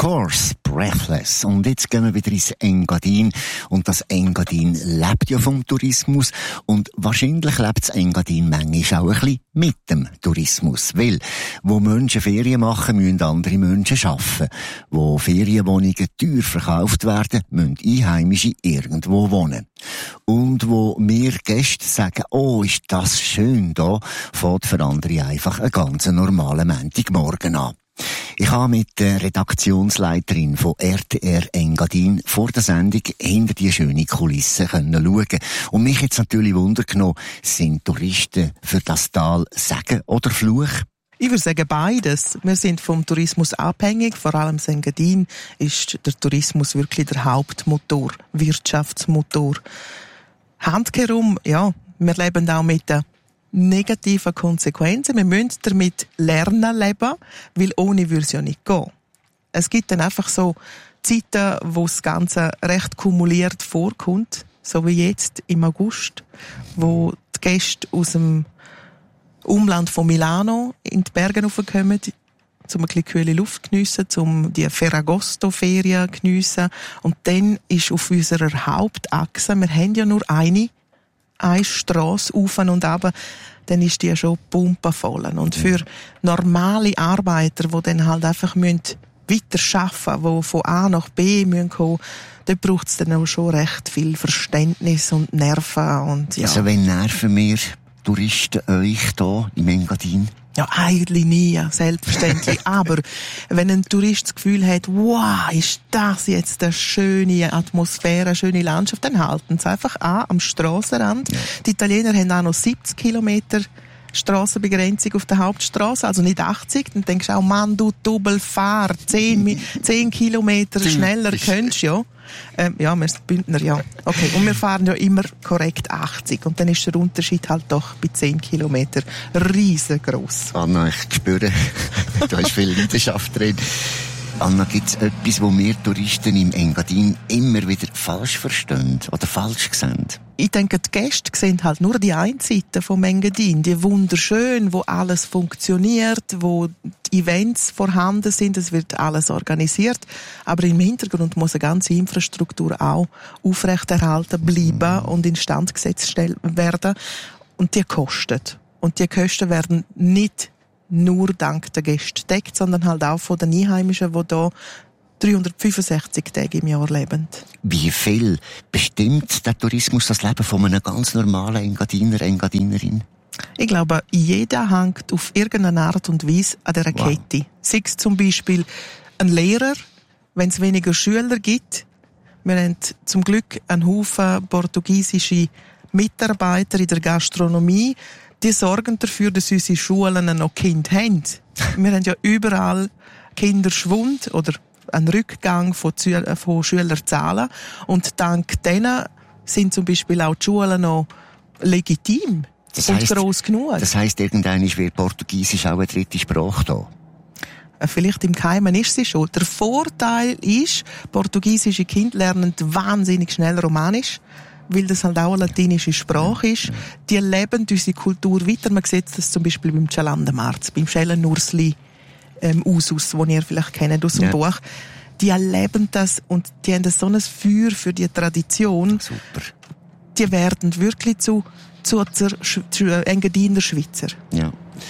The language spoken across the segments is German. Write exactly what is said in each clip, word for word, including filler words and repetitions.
Course, Breathless. Und jetzt gehen wir wieder ins Engadin. Und das Engadin lebt ja vom Tourismus. Und wahrscheinlich lebt das Engadin manchmal auch ein bisschen mit dem Tourismus. Weil, wo Menschen Ferien machen, müssen andere Menschen arbeiten. Wo Ferienwohnungen teuer verkauft werden, müssen Einheimische irgendwo wohnen. Und wo wir Gäste sagen, oh, ist das schön da, fängt für andere einfach einen ganz normalen Montagmorgen an. Ich habe mit der Redaktionsleiterin von R T R Engadin vor der Sendung hinter die schöne Kulisse schauen können. Und mich jetzt natürlich Wunder genommen, sind Touristen für das Tal Segen oder Fluch? Ich würde sagen beides. Wir sind vom Tourismus abhängig. Vor allem in Engadin ist der Tourismus wirklich der Hauptmotor, Wirtschaftsmotor. Handkehrum, ja, wir leben auch mit den negativen Konsequenzen. Wir müssen damit lernen leben, weil ohne würde es ja nicht gehen. Es gibt dann einfach so Zeiten, wo das Ganze recht kumuliert vorkommt, so wie jetzt im August, wo die Gäste aus dem Umland von Milano in die Berge raufkommen, um ein bisschen kühle Luft zu geniessen, um die Ferragosto-Ferien zu geniessen. Und dann ist auf unserer Hauptachse, wir haben ja nur eine, eine Strasse auf und ab, dann ist die schon pumpenvoll. Und für normale Arbeiter, die dann halt einfach weiter arbeiten müssen, die von A nach B kommen müssen, da braucht es dann auch schon recht viel Verständnis und Nerven. Und, ja. Also wenn nerven wir Touristen euch hier im Engadin? Ja, eigentlich nie, selbstverständlich. Aber wenn ein Tourist das Gefühl hat, wow, ist das jetzt eine schöne Atmosphäre, eine schöne Landschaft, dann halten sie einfach an am Strassenrand. Ja. Die Italiener haben auch noch siebzig Kilometer Strassenbegrenzung auf der Hauptstrasse, also nicht achtzig. Dann denkst du auch, Mann, du Doppelfahr, zehn, zehn Kilometer schneller könntest du ja. Ähm, ja, wir sind Bündner, ja. Okay. Und wir fahren ja immer korrekt achtzig. Und dann ist der Unterschied halt doch bei zehn Kilometern riesengroß. Anna, ich spüre, da ist viel Leidenschaft drin. Anna, gibt es etwas, wo wir Touristen im Engadin immer wieder falsch verstehen oder falsch sehen? Ich denke, die Gäste sehen halt nur die eine Seite vom Engadin, die wunderschön, wo alles funktioniert, wo die Events vorhanden sind, es wird alles organisiert, aber im Hintergrund muss eine ganze Infrastruktur auch aufrechterhalten bleiben mm. und instand gesetzt werden und die kostet. Und die Kosten werden nicht nur dank der Gäste gedeckt, sondern halt auch von den Einheimischen, die hier dreihundertfünfundsechzig Tage im Jahr leben. Wie viel bestimmt der Tourismus das Leben von einem ganz normalen Engadiner, Engadinerin? Ich glaube, jeder hängt auf irgendeine Art und Weise an dieser wow. Kette. Sei es zum Beispiel ein Lehrer, wenn es weniger Schüler gibt. Wir haben zum Glück einen Haufen portugiesische Mitarbeiter in der Gastronomie, die sorgen dafür, dass unsere Schulen noch Kinder haben. Wir haben ja überall Kinderschwund oder einen Rückgang von, Zü- von Schülerzahlen. Und dank denen sind zum Beispiel auch die Schulen noch legitim das und heisst, gross genug. Das heisst, irgendwann wird Portugiesisch auch eine dritte Sprache da? Vielleicht im Keimen ist sie schon. Der Vorteil ist, portugiesische Kinder lernen wahnsinnig schnell Romanisch, weil das halt auch eine latinische Sprache ist. Die leben unsere Kultur weiter. Man sieht das zum Beispiel beim Chalandamarz, beim Schellenursli ähm, Usus, den ihr vielleicht kennt aus dem ja. Buch. Die erleben das und die haben so ein Feuer für die Tradition. Super. Die werden wirklich zu, zu, zu, zu Engadiner Schweizer. Ja.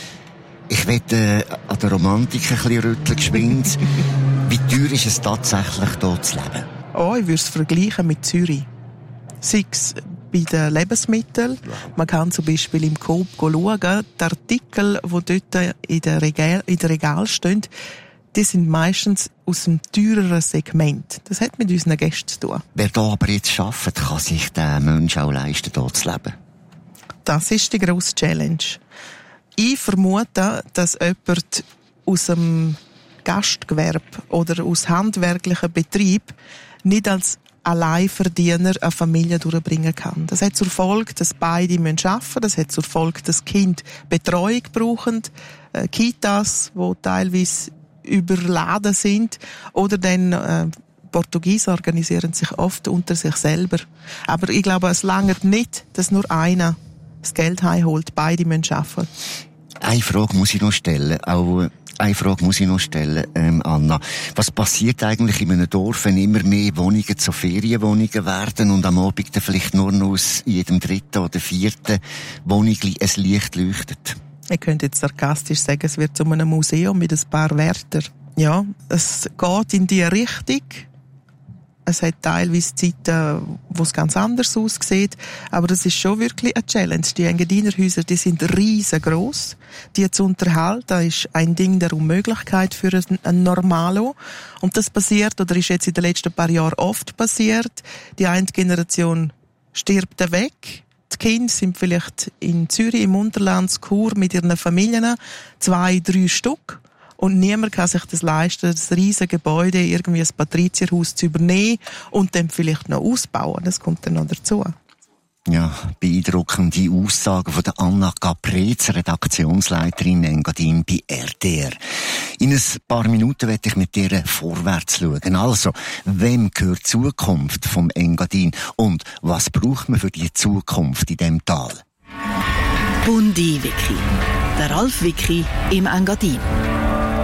Ich möchte äh, an der Romantik ein bisschen rütteln, geschwind. Wie teuer ist es tatsächlich, hier zu leben? Oh, ich würde es vergleichen mit Zürich. Sei es bei den Lebensmitteln. Man kann zum Beispiel im Coop schauen, die Artikel, die dort in der Regal, in der Regal stehen, die sind meistens aus einem teureren Segment. Das hat mit unseren Gästen zu tun. Wer hier aber jetzt arbeitet, kann sich der Mensch auch leisten, hier zu leben? Das ist die grosse Challenge. Ich vermute, dass jemand aus dem Gastgewerbe oder aus handwerklichen Betrieb nicht als Alleinverdiener eine Familie durchbringen kann. Das hat zur Folge, dass beide arbeiten müssen. Das hat zur Folge, dass Kinder Betreuung brauchen, äh, Kitas, die teilweise überladen sind, oder dann äh, Portugiesen organisieren sich oft unter sich selber. Aber ich glaube, es langt nicht, dass nur einer das Geld heimholt. Beide müssen arbeiten. Eine Frage muss ich noch stellen. Auch Eine Frage muss ich noch stellen, ähm, Anna. Was passiert eigentlich in einem Dorf, wenn immer mehr Wohnungen zu Ferienwohnungen werden und am Abend dann vielleicht nur noch aus jedem dritten oder vierten Wohnungli ein Licht leuchtet? Ich könnte jetzt sarkastisch sagen, es wird zu einem Museum mit ein paar Wärtern. Ja, es geht in die Richtung. Es hat teilweise Zeiten, wo es ganz anders aussieht. Aber das ist schon wirklich eine Challenge. Die Engadinerhäuser, die sind riesengroß. Die zu unterhalten, ist ein Ding der Unmöglichkeit für ein Normalo. Und das passiert, oder ist jetzt in den letzten paar Jahren oft passiert. Die eine Generation stirbt weg. Die Kinder sind vielleicht in Zürich, im Unterland, in Chur mit ihren Familien. Zwei, drei Stück. Und niemand kann sich das leisten, das riesige Gebäude, irgendwie ein Patrizierhaus zu übernehmen und dann vielleicht noch ausbauen. Das kommt dann noch dazu. Ja, beeindruckende Aussagen von der Anna Caprez, Redaktionsleiterin Engadin bei R T R. In ein paar Minuten werde ich mit dir vorwärts schauen. Also, wem gehört die Zukunft vom Engadin und was braucht man für die Zukunft in diesem Tal? Bundi Wiki. Der Ralf Wiki im Engadin.